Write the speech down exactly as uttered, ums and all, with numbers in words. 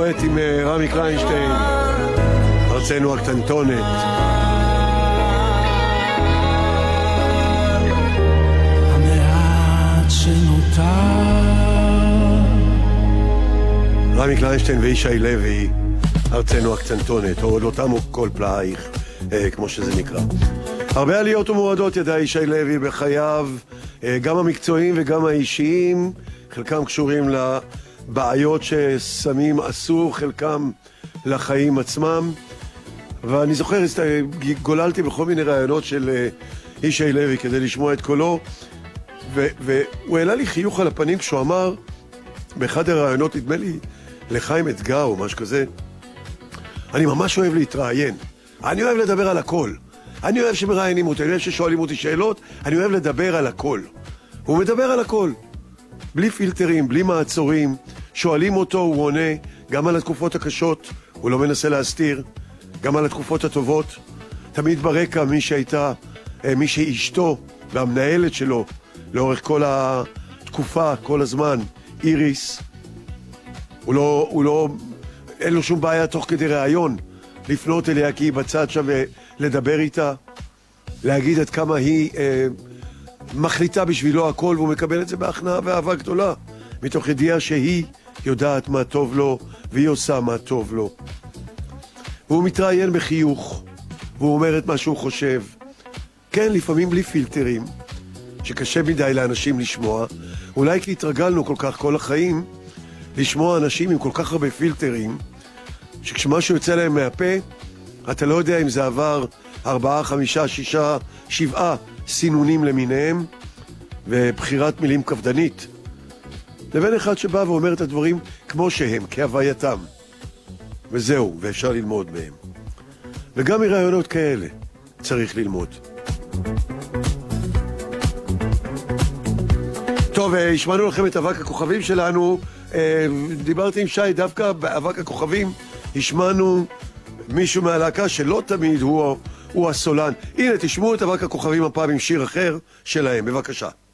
דואט עם רמי קליינשטיין, ארצנו הקטנטונת. המעט שנותר. רמי קליינשטיין וישי לוי, ארצנו הקטנטונת, או לא תמו כל פלאייך, אה, כמו שזה נקרא. הרבה עליות ומורדות ידע ישי לוי בחייו, אה, גם המקצועיים וגם האישיים, חלקם קשורים לבעיות שסמים עשו, חלקם לחיים עצמם. ואני זוכר, גוללתי בכל מיני רעיונות של ישי לוי כדי לשמוע את קולו, ו- והוא העלה לי חיוך על הפנים כשהוא אמר, באחד הרעיונות, נדמה לי, לחיים אתגר או משהו כזה, אני ממש אוהב להתראיין, אני אוהב לדבר על הכל, אני אוהב שמראיינים אותי, אני אוהב ששואלים אותי שאלות, אני אוהב לדבר על הכל. הוא מדבר על הכל, בלי פילטרים, בלי מעצורים, שואלים אותו, הוא עונה, גם על התקופות הקשות, הוא לא מנסה להסתיר, גם על התקופות הטובות. תמיד ברקע מי שהייתה, מי שאשתו והמנהלת שלו לאורך כל התקופה, כל הזמן, איריס. הוא לא, הוא לא, אין לו שום בעיה תוך כדי רעיון לפנות אליה, כי היא בצד שם ולדבר איתה, להגיד עד כמה היא אה, מחליטה בשבילו הכל, והוא מקבל את זה בהכנעה ואהבה גדולה, מתוך ידיעה שהיא יודעת מה טוב לו והיא עושה מה טוב לו. והוא מתראיין בחיוך, והוא אומר את מה שהוא חושב. כן, לפעמים בלי פילטרים, שקשה מדי לאנשים לשמוע, אולי כי התרגלנו כל כך כל החיים לשמוע אנשים עם כל כך הרבה פילטרים, שכשמשהו יוצא להם מהפה, אתה לא יודע אם זה עבר ארבעה, חמישה, שישה, שבעה סינונים למיניהם, ובחירת מילים כבדנית, לבין אחד שבא ואומר את הדברים כמו שהם, כהווייתם. וזהו, ואפשר ללמוד מהם. וגם מרעיונות כאלה צריך ללמוד. טוב, השמענו לכם את אבק הכוכבים שלנו. דיברתי עם שי, דווקא באבק הכוכבים השמענו מישהו מהלהקה שלא תמיד הוא, הוא הסולן. הנה, תשמעו את אבק הכוכבים הפעם עם שיר אחר שלהם, בבקשה.